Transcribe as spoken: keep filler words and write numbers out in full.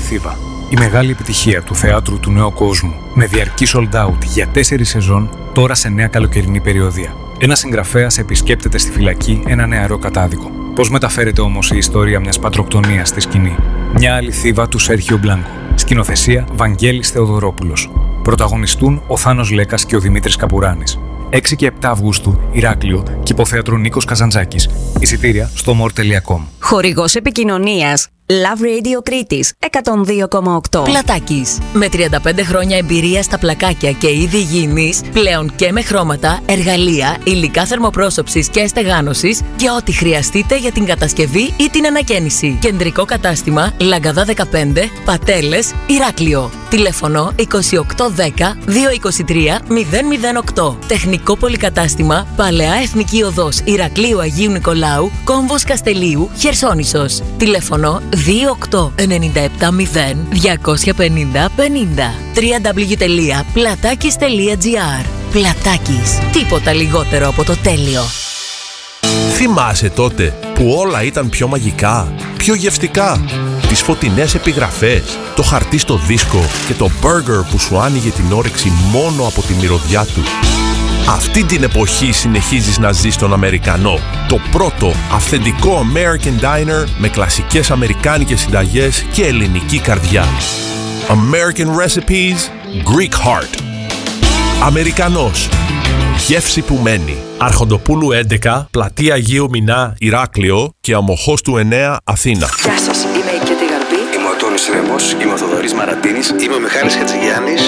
Αληθίβα. Η μεγάλη επιτυχία του θεάτρου του νέου κόσμου, με διαρκή sold out για τέσσερις σεζόν, τώρα σε νέα καλοκαιρινή περιοδία. Ένας συγγραφέας επισκέπτεται στη φυλακή ένα νεαρό κατάδικο. Πώς μεταφέρεται όμως η ιστορία μιας πατροκτονίας στη σκηνή? Μια Αληθίβα του Σέρχιο Μπλάνκο. Σκηνοθεσία Βαγγέλης Θεοδωρόπουλος. Πρωταγωνιστούν ο Θάνος Λέκας και ο Δημήτρης Καπουράνης. έξι και επτά Αυγούστου, Ηράκλειο και υποθέατρο Νίκος Καζαντζάκης. Εισιτήρια στο more τελεία com. Χορηγός επικοινωνίας Love Radio Κρήτης εκατόν δύο κόμμα οκτώ. Πλατάκης. Με τριάντα πέντε χρόνια εμπειρία στα πλακάκια και είδη υγιεινής, πλέον και με χρώματα, εργαλεία, υλικά θερμοπρόσωψης και στεγάνωσης και ό,τι χρειαστείτε για την κατασκευή ή την ανακαίνιση. Κεντρικό κατάστημα Λαγκαδά δεκαπέντε, Πατέλες, Ηράκλειο. Τηλέφωνο είκοσι οκτώ δέκα διακόσια είκοσι τρία μηδέν μηδέν οκτώ. Τεχνικό πολυκατάστημα Παλαιά Εθνική Οδός Ηρακλείου Αγίου Νικολάου, Κόμβος Καστελίου, Χερσόνησος. Τηλέφωνο δύο οκτώ εννιά επτά μηδέν διακόσια πενήντα πενήντα. double-u double-u double-u τελεία πλατάκης τελεία τζι άρ. Πλατάκης. Τίποτα λιγότερο από το τέλειο. Θυμάσαι τότε που όλα ήταν πιο μαγικά, πιο γευστικά? Τις φωτεινές επιγραφές, το χαρτί στο δίσκο και το μπέργκερ που σου άνοιγε την όρεξη μόνο από τη μυρωδιά του. Αυτή την εποχή συνεχίζεις να ζεις τον Αμερικανό. Το πρώτο αυθεντικό American Diner με κλασικές αμερικάνικες συνταγές και ελληνική καρδιά. American Recipes, Greek Heart. Αμερικανός. Γεύση που μένει. Αρχοντοπούλου έντεκα, Πλατεία Αγίου Μινά, Ηράκλειο και Αμοχώστου εννέα, Αθήνα. Γεια σας, είμαι η Κέτη Γαρπή. Είμαι ο Τόνης Ρέμος, είμαι ο Θοδωρής Μαραντίνης. Είμαι ο Μιχάλης Χατζηγιάννης.